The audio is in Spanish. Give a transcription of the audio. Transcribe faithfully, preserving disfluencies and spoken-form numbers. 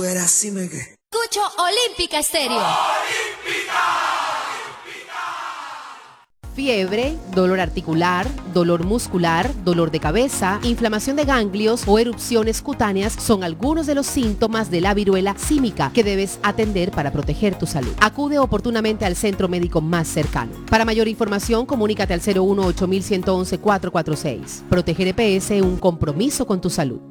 era así, me que. Escucho Olímpica Estéreo. Fiebre, dolor articular, dolor muscular, dolor de cabeza, inflamación de ganglios o erupciones cutáneas son algunos de los síntomas de la viruela símica que debes atender para proteger tu salud. Acude oportunamente al centro médico más cercano. Para mayor información, comunícate al cero uno ocho uno uno uno cuatro cuatro seis. Proteger E P S, un compromiso con tu salud.